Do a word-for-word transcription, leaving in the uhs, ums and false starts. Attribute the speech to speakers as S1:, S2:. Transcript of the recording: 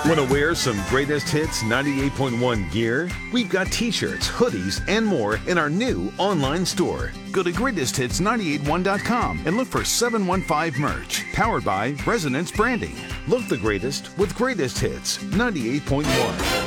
S1: Want to wear some Greatest Hits ninety-eight point one gear? We've got t-shirts, hoodies, and more in our new online store. Go to greatest hits nine eight one dot com and look for seven one five merch, powered by Resonance Branding. Look the greatest with Greatest Hits ninety-eight point one.